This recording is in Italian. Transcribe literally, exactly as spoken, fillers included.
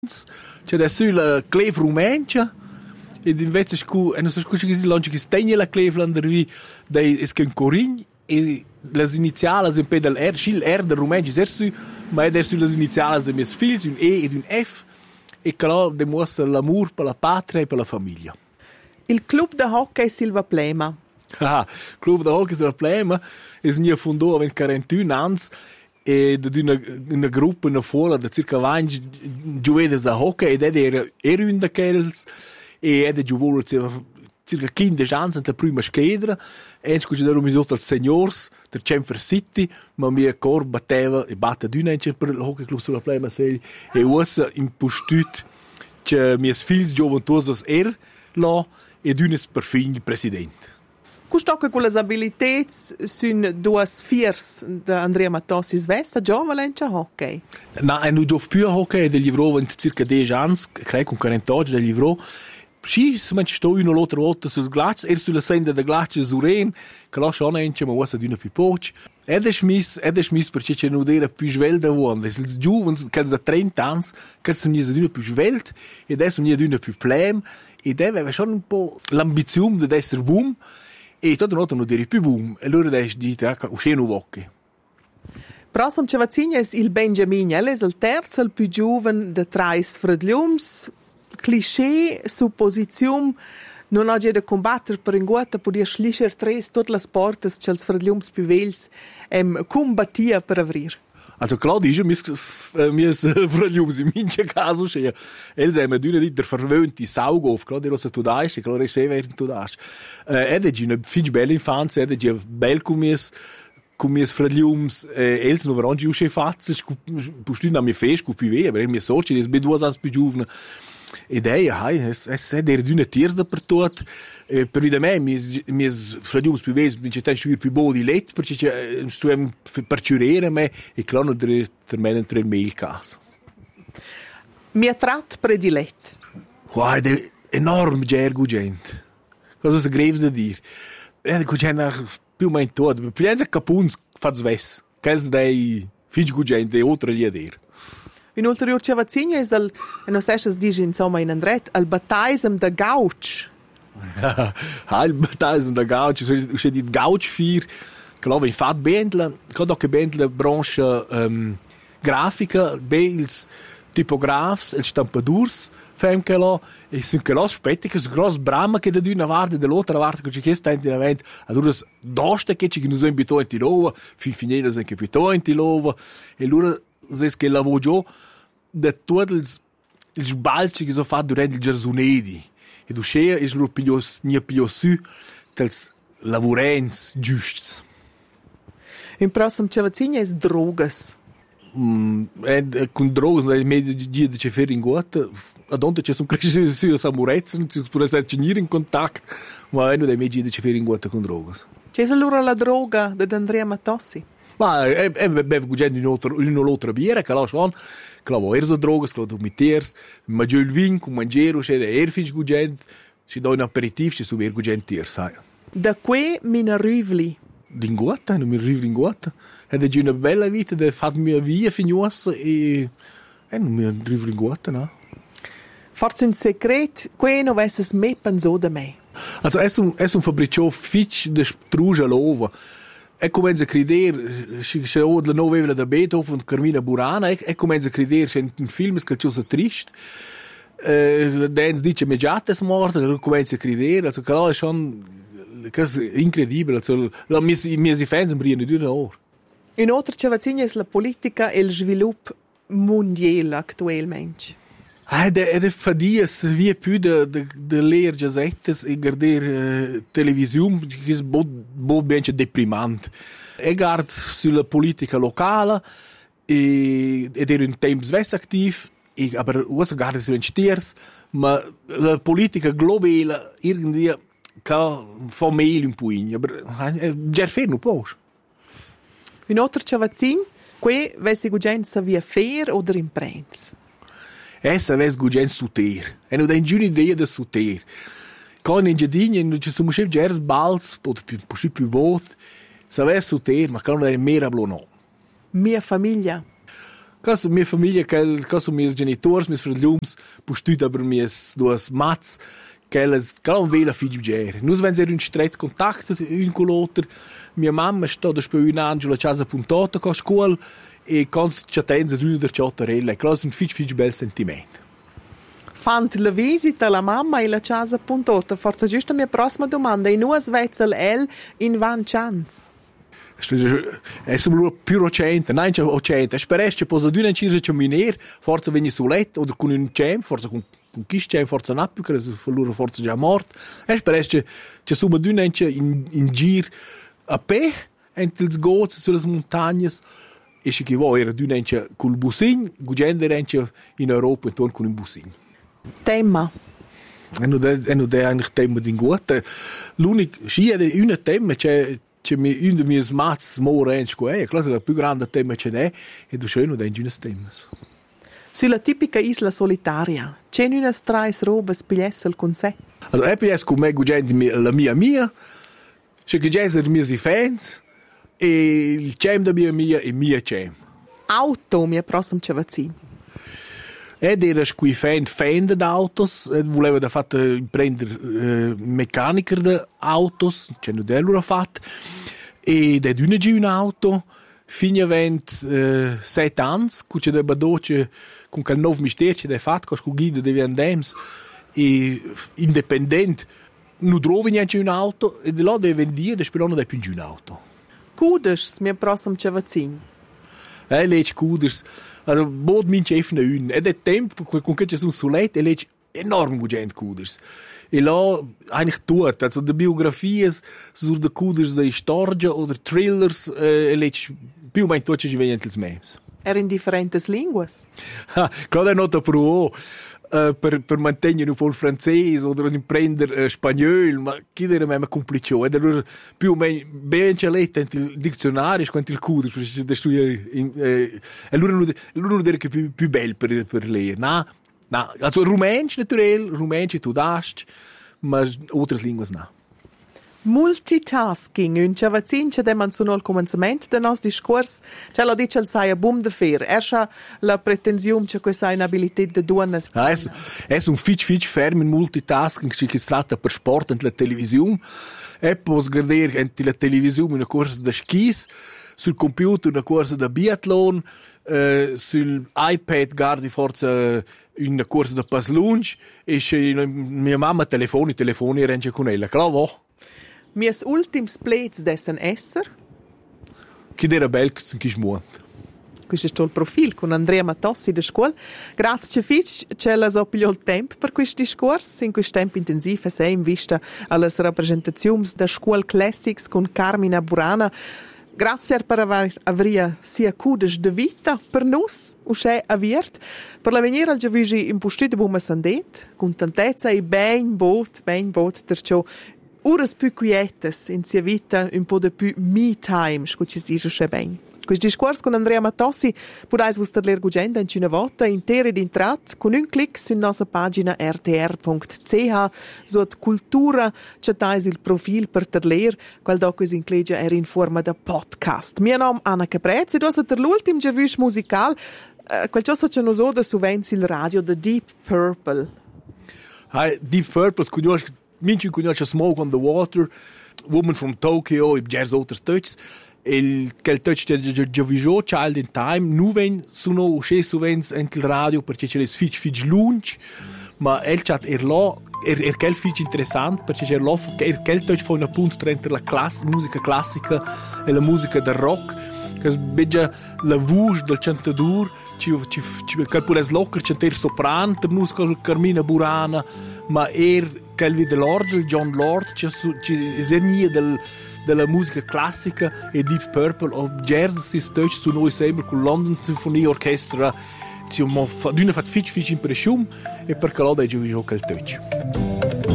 c'è adesso la clef rumencia ed invece scu e non so scusi che si lancia che stegna la Cleveland vi dei es che in Corign e las iniziales in pedal R schil R der rumenci sersu ma ed ersu las iniziales de mes fils un E ed un F e che là dimostra l'amor per la patria e per la famiglia. Il club de hockey Silva Plema. Ah, club de hockey Silva Plema es nie fondò avent quarantuno ans e da una, una gruppa, una folla da circa venti gioveders da hockey ed era era un da quels e ed giovolo circa quindici anni in la prima schedra e scusi da mi tutto al seniors der Chamber City ma mia cor batteva e batte d'una per il hockey club sulla Plema sei e usa impostut che miei figli giovantuosos er là e d'unes per fin il presidente. Custocca con le abilità sono due fiers di Andrea Mattossi svesta, già valenza hockey? No, e non gioco più a hockey, del livro in circa dieci anni, credo con quaranta oggi del livro. Sì, se man sto una o l'altra volta sul ghiaccio, e sulla senda del ghiaccio Suren, che là c'è una ence, ma usa di una più poco. Ed è smiss, ed è smiss perché c'è non era più svelta uomo. I giovani, che da trenta anni, che sono di una più svelta, ed adesso sono di una più plem, ed aveva schon un po' l'ambizione di essere boom, e tot noto non dire più boom e allora dai dite a uscire vocche. Prossimo Cevazigna è il Benjamin, è il terzo, il più giovane de tre fratelli. Cliché, supposizione, non ha già da combattere per in guata poter schlischer tre tutte le porte che i fratelli più vecchi em combattia per avrir. Also klar, dice mis mis fratelli in mince caso che els haben d'una dit der verwöhnte Saugof, klar der so da ist, klar ist sehr tu da. Eh ed è una fig bella infanzia, ed è bel commis commis fratelli els no verangi usche fazze, pustin a mi fes cu pive, aber mi soci des beduas ans più giovane. Ed è hai es es è der d'una tiers da per tot. Eh, per de me mis mis fratelli più vecchi mi c'è tanto più bodi let perché c'è stuem per ciurere me e clano der der menen tre mail caso. Mia trat predilet. Guai de enorm gergo gente. Cosa se greves da dir. Eh cu gente più o meno tot, pensa capuns faz ves. Quels dei figu gente e oltre gli ader. In ulterior Cevazigna è il e non sai se dice insomma in andret al battaism da Gauch. Halb tausend da Gauch, so c'è dit Gauch vier. Glaube ich fat Bendler, kad auch Bendler Branche ähm, Grafica, Bels Typografs, el Stampadurs, fem che là e sun che là spetti che gros brama che da d'una parte dell'altra parte che c'è sta in event, allora doste che ci che nos invito in Tilova, fin finire sen che pito in Tilova e allora se che lavoro già da tutti ils ils sbalci che so fa durante il Gersonedi. E du schea is lur piglios nie piglios su dels lavorens giusts. In prossimo Cevazigna è drogas. Mm, e con drogas le medie di de cefer in guata. Adonte c'è son cresci su samurezza, si può essere venire in contatto, ma è no de medie di cefer in guata con drogas. C'è allora la droga di Andrea Mattossi? Ma è è bev gugendo in otro in un'altra biera che là schon, clavo erso drogas, clavo miters, ma giù il vin con mangiero, c'è de erfisch gugend, ci do un aperitivo, ci subir gugend tiers, sai. Da que mina rivli. D'inguata, non mi rivli in guata. Ed è giù una bella vita, de fat mia via fignossa e e non mi rivli in guata, no. Forse un secret, que no vesses me penso da me. Also es un es un fabricio fitch de struja lova. E comincia a credere, se c'è la novella da Beethoven, Carmina Burana, e comincia a credere, c'è un film che è triste, eh, Dance dice immediato è morto, e comincia a credere, also che è schon, che è incredibile, also, la mia, i miei fans brillano di una ora. In oltre Cevazigna è la politica e il sviluppo mondiale attualmente. Ah, ed è fadias via più de de de leer gazettes e guardare uh, televisione che è bo bo ben deprimante. E guard sulla politica locale e ed era un tempo svess aktiv e aber was guard su stiers, ma la politica globale irgendwie ka fa mail un puin, aber già fermo pos. In oltre Cevazigna, que vesi gugenza via fer oder in prens. Essa ves gugen suter. E non hai giù idea da suter. Con in giardini non ci sono più gers bals, o più più più vot. Sa ves suter, ma non è mera blo no. Mia famiglia. Cosa mia famiglia, cosa miei genitori, miei fratelli, postut aber miei duas mats, Kelles, kalau vela figi gere. Nus wenn ser un stret kontakt un con l'altro. Mia mamma sta da spö un anno la casa puntata con scuola e cons chatenza d'una der ciottarella. Clos un fig fig bel sentiment. Fant la visita la mamma e la casa puntata. Forza giusta mia prossima domanda. E nu svezzel el in van chance? È solo più recente, non c'è recente. Spero che possa d'una incisa c'è miner, forza vegni su letto o con un cem, forza con con chi c'è forza non più, che è loro forza già morto. E spero che c'è solo d'una in, in giro a pe, entro le gozze sulle montagne, e che chi vuole era d'una con il bussin, guidando in Europa e con un bussin. Tema? E non è eigentlich tema di gutte. L'unico, sì, è una tema, c'è c'è un dei miei mats morens che è, è la più grande tema che è, e tu c'è uno dei giusti temi. Sulla tipica isla solitaria, c'è una strais robes pigliessel con sé? Allora, e pigliess con me guidando la mia mia, c'è che c'è i miei fans, e il cem da mia mia e mia cem. Auto, mia prossima cevazzi. Ed era qui fan, fan di autos, e voleva da fatto prendere eh, meccanico di autos, c'è non l'ha fatto, ed è una G un'auto, fino a venti sette anni, che c'è da badoce con quel nuovo mistero che è fatto, con guida di Viandems, e indipendente, non trovi neanche un'auto, e di là deve vendere, e spero non è più un'auto. Kudes, mia prossima cevazzi. Eh, legge Kuders. Also, bod min chef na un. Ed è tempo, con che c'è un solet, e legge enorm gugent Kuders. E là, eigentlich tut. Also, de Biografie, sur de Kuders de Storgia oder Thrillers, e legge più o meno tutto ci vengono els memes. Er in differentes linguas. Ah, claro, è nota pro uh, per, per mantenere un po' il francese o per prendere uh, spagnolo, ma chi era meno complicato. Ed allora più o meno ben c'è letto il dizionario quanto il Kuders, perché si studia in eh, allora non non dire che più più bello per per lei. No, no, also rumänsch naturell, rumänsch tu dast, ma altre lingue no. Multitasking, un cevazin che dem anzuno al comencement del nostro discorso, ce lo dice il sai a bum de fer. Erscha la pretensione che questa è un'abilità de duonas. Ah, è, è un fitch fitch ferm in multitasking che si tratta per sport e la televisione. E pos guardare la televisione una corsa da skis, sul computer una corsa da biathlon, uh, sul iPad guardi forse una corsa da paslunch e se mia mamma telefoni, telefoni e rende con ella. Claro, Mies ultims plets dessen esser? Chi era bel che si smuot. Questo è il profilo con Andrea Matossi da scuola. Grazie fitch che la so pigliò il tempo per questo discorso, in questo tempo intensivo, e in vista alle rappresentazioni da scuola Classics con Carmina Burana. Grazie per aver aver sia cudes de vita per nos, usce aviert, per la venire al giovigi in postito buona sandet, con tantezza e ben bot, ben bot der ciò. Uras più quietes in sia vita, un po' di più me time, scusi si dice usce ben. Questo discorso con Andrea Matossi potete vostra lergugenda in una volta intera ed intrat con un clic sulla nostra pagina r t r punto c h sotto cultura c'è il profilo per te ler quel dopo in include era in forma di podcast. Mio nome è Anna Caprez e tu sei l'ultimo giavish musical uh, quel cosa che nos oda suvenzi il radio the Deep Purple. Hi, Deep Purple, conosci, minci conosci Smoke on the Water, Woman from Tokyo, e jazz outros touch. Il quel touch che già visto Child in Time nu ven sono usce suvens in il radio perché c'è le fitch fitch lunch ma el chat er là er er quel fitch interessant perché c'è là er quel touch fa un appunto tra la class musica classica e la musica del rock che beggia la voce del cantadur ci ci ci calpules locker canter sopran per nus con Carmina Burana ma er quel vide l'orgel John Lord ci ci esenia del della musica classica e Deep Purple o jazz si stöch su noi sempre con London Symphony Orchestra ci mo d'una fat fitch fitch impressione e per calò dai giù quel touch.